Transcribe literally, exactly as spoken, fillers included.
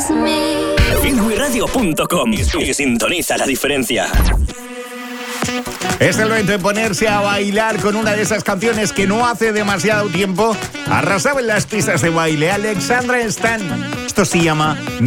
Finway Radio punto com y sintoniza la diferencia. Es el momento de ponerse a bailar con una de esas canciones que no hace demasiado tiempo arrasaba en las pistas de baile. Alexandra Stan. Esto se llama